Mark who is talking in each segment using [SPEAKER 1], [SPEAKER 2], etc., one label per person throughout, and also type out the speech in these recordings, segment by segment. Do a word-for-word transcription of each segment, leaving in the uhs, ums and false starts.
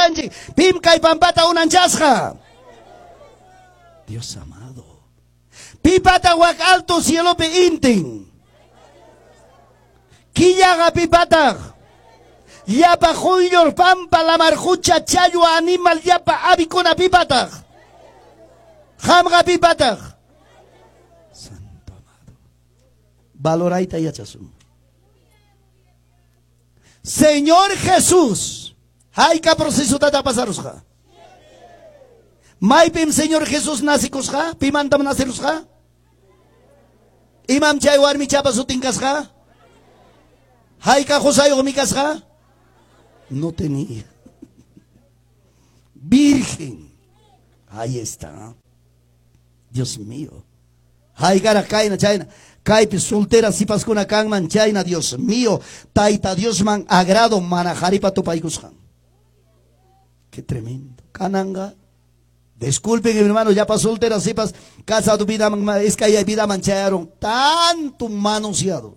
[SPEAKER 1] canchi. Pim kay pampata unanchasqa. Dios amado. Pipata wak alto cielo pe inting. Killaga pipata. Yapa juyor pampa la marjucha chayo animal yapa abicona pipata. Jamga pipata. Santo amado. Valoraita yachasun. Señor Jesús. Haika proceso tata pasarusja. Maipim Señor Jesús nasikosja. Pimantam nasirusja. Imam chay warmi chapa sutingasja. Haika josayo mikasja. No tenía. Virgen. Ahí está. Dios mío. Haikara kaina chayna. Kaipi soltera si paskuna kangman chayna. Dios mío. Taita Dios man agrado manajaripa topaikusjan. Qué tremendo. Kananga. Disculpen, mi hermano, ya para soltera si pas casa tu vida es que hay vida mancharon. Tanto manoseado.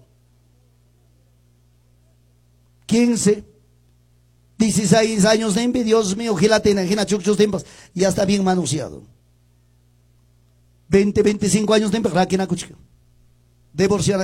[SPEAKER 1] quince, dieciséis años de envidia, Dios mío, gelatina, gina chuchos tiempos, ya está bien manoseado. veinte, veinticinco años de envidia, divorciada,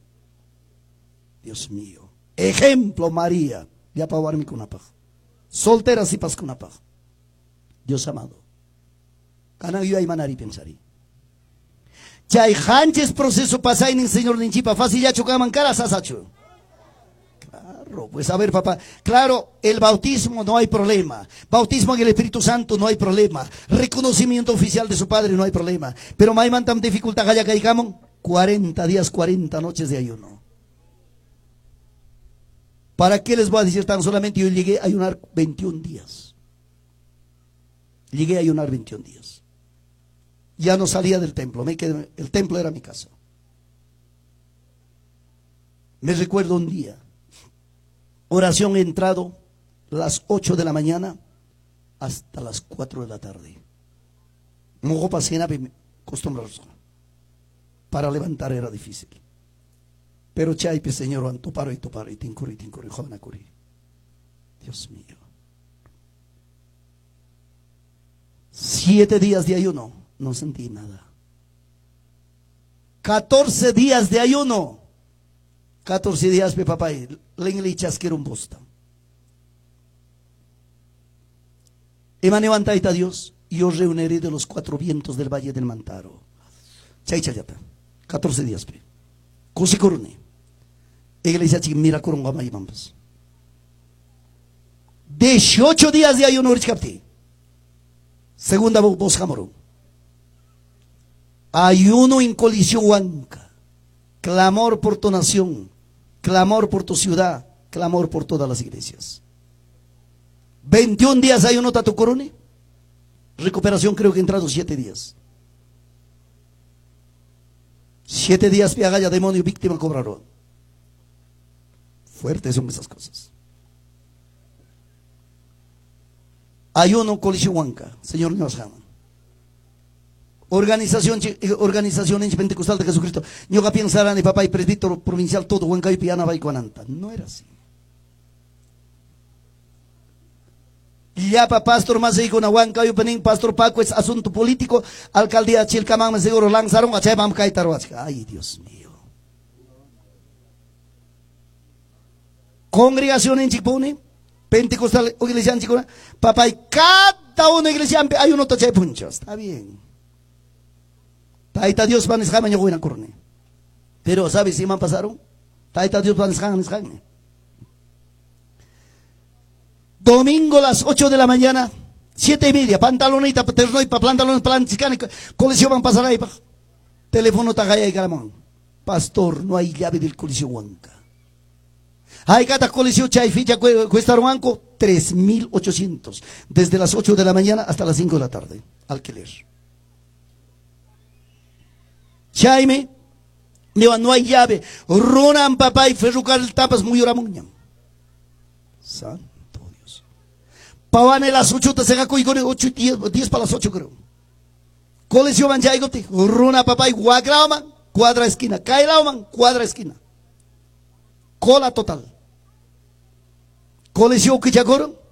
[SPEAKER 1] Dios mío. Ejemplo, María, ya para guardarme con una paja. Soltera si pas con una paja. Dios amado. Canang yo ay manari pensari. Chay hanches proceso pasay nin señor ninchipa fácil ya chocaman cara sasacho. Claro, pues a ver papá, claro, el bautismo no hay problema. Bautismo en el Espíritu Santo no hay problema. Reconocimiento oficial de su padre no hay problema. Pero may man tam dificultad haya caicamon cuarenta días, cuarenta noches de ayuno. ¿Para qué les voy a decir tan solamente? Yo llegué a ayunar veintiún días. Llegué a ayunar veintiún días. Ya no salía del templo, me quedé, el templo era mi casa. Me recuerdo un día, oración he entrado las ocho de la mañana hasta las cuatro de la tarde. Mogo pasena acostumbrados. Para levantar era difícil. Pero chaype señor, antoparo y toparo y tincuri, tincuri, jovenacuri. Dios mío. Siete días de ayuno, no sentí nada. Catorce días de ayuno. Catorce días, pe papá, le chasquero un bosta. Y me levantaita Dios, y yo reuniré de los cuatro vientos del valle del Mantaro. Chay chayata. Catorce días, pe. Cosi corone. Iglesia chica, mira coronga may mampas. Dieciocho días de ayuno, richcapti. Segunda voz jamoro. Ayuno en colisión huanca. Clamor por tu nación. Clamor por tu ciudad. Clamor por todas las iglesias. veintiún días ayuno tatu corone. Recuperación creo que he entrado siete días. Siete días piagaya demonio víctima cobraron. Fuertes son esas cosas. Ayuno colisión huanca, Señor nos ama. Organización, organización en Pentecostal de Jesucristo. Yo pensarán y papá y presbítero provincial todo huanca y piana va y cuananta. No era así. Y ya para pastor más ahí con huanca yo penin pastor Paco es asunto político. Alcaldía Chilcamán me seguro lanzaron a Chebam Kaitaroachka. Ay Dios mío. Congregación en Chipone. Pentecostal, iglesia en Chicona, papá, y cada una iglesia hay uno tocha de punchos. Está bien. Taita Dios van a escaman yo voy a corne. Pero, ¿sabes si me pasaron? Taita Dios van a escaman, escaman. Domingo las ocho de la mañana, siete y media, pantalonita, ternoy, pa pantalones, planchicane, coliseo van a pasar ahí, pa. Teléfono tagaya y caramón. Pastor, no hay llave del coliseo huanca. Hay cada coliseo chay ficha cuesta banco tres mil ochocientos desde las ocho de la mañana hasta las cinco de la tarde alquiler. Chaime no hay llave ronan papá y ferrucar el tapas muy oramuña. Santo Dios. Pavane las ocho te se gaco y con ocho diez para las ocho creo. Coliseo van chay gote rona papá y guagrauman cuadra esquina cairauman cuadra esquina. Cola total. Coliseo que ya corren.